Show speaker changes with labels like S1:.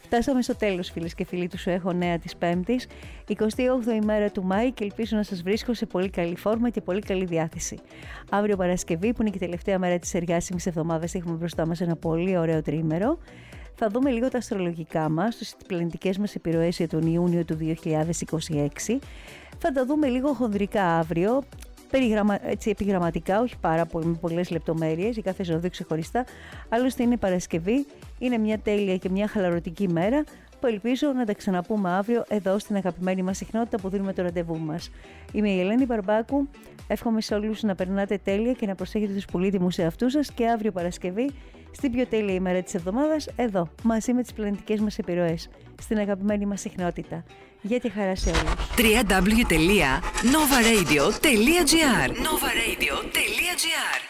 S1: Φτάσαμε στο τέλος, φίλες και φίλοι του Σου Έχω Νέα της Πέμπτης, 28η ημέρα του Μάη, και ελπίζω να σας βρίσκω σε πολύ καλή φόρμα και πολύ καλή διάθεση. Αύριο Παρασκευή, που είναι και η τελευταία μέρα της εργάσιμης εβδομάδας, έχουμε μπροστά μας ένα πολύ ωραίο τριήμερο. Θα δούμε λίγο τα αστρολογικά μας, τις πλανητικές μας επιρροές για τον Ιούνιο του 2026. Θα τα δούμε λίγο χονδρικά αύριο, έτσι επιγραμματικά, όχι πάρα πολύ, με πολλές λεπτομέρειες για κάθε ζώδιο ξεχωριστά. Άλλωστε είναι Παρασκευή, είναι μια τέλεια και μια χαλαρωτική μέρα που ελπίζω να τα ξαναπούμε αύριο εδώ στην αγαπημένη μας συχνότητα που δίνουμε το ραντεβού μας. Είμαι η Ελένη Μπαρμπάκου, εύχομαι σε όλους να περνάτε τέλεια και να προσέχετε τους πολύτιμους εαυτούς σας, και αύριο Παρασκευή, στην πιο τέλεια ημέρα της εβδομάδας, εδώ, μαζί με τις πλανητικές μας επιρροές, στην αγαπημένη μας συχνότητα. Για τη χαρά σε όλους.
S2: www.novaradio.gr